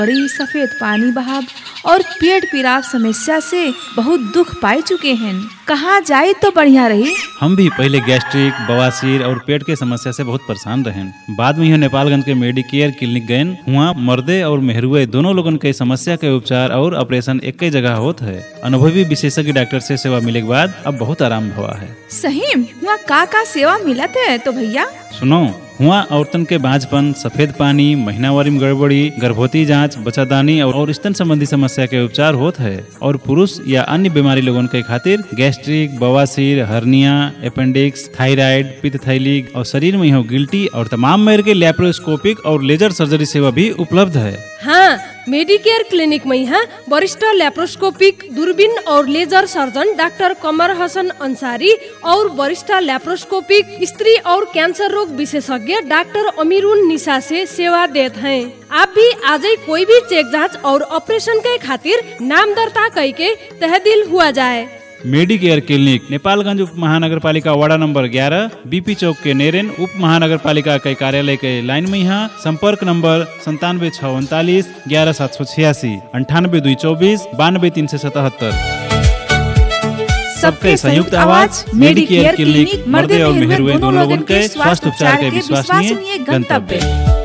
बड़ी सफेद पानी बहाव और पेट पीराव समस्या से बहुत दुख पाई चुके हैं। कहाँ जाए तो बढ़िया रही। हम भी पहले गैस्ट्रिक, बवासीर और पेट के समस्या से बहुत परेशान रहे। बाद में नेपालगंज के मेडिकेयर क्लिनिक गए। हुआ मर्दे और मेहरुए दोनों लोगन के समस्या के उपचार और ऑपरेशन एक ही जगह होत है। अनुभवी विशेषज्ञ डॉक्टर से सेवा मिले के बाद अब बहुत आराम हुआ है। सही हुआ का सेवा मिलत है तो भैया सुनो। हुआ औरतन के बांझपन, सफेद पानी, महीनावारी में गड़बड़ी, गर्भवती जांच, बच्चादानी और स्तन संबंधी समस्या के उपचार होत है। और पुरुष या अन्य बीमारी लोगन के खातिर गैस्ट्रिक, बवासीर, हर्निया, अपेंडिक्स, थायराइड, पित्त थैली और शरीर में हो गिल्टी और तमाम मेर के लैप्रोस्कोपिक और लेजर सर्जरी सेवा भी उपलब्ध है। हाँ, मेडिकेयर क्लिनिक में यहाँ वरिष्ठ लैप्रोस्कोपिक, दूरबीन और लेजर सर्जन डॉक्टर कमर हसन अंसारी और वरिष्ठ लैप्रोस्कोपिक, स्त्री और कैंसर रोग विशेषज्ञ डॉक्टर अमीरुन निशा से सेवा देते हैं। आप भी आज ही कोई भी चेक जांच और ऑपरेशन के खातिर नाम दर्ता करके तहदील हुआ जाए। मेडिकेयर क्लिनिक नेपालगंज उप महानगर पालिका वार्ड नंबर 11, बीपी चौक के नेरेन उप महानगर पालिका के कार्यालय के लाइन में। यहाँ संपर्क नंबर 97 639 11 786, 98 224 92 377। सबके संयुक्त आवाज मेडिकेयर क्लिनिक, मर्दे और मेहरुए दोनों लोगों के स्वास्थ्य उपचार के विश्वसनीय गंतव्य।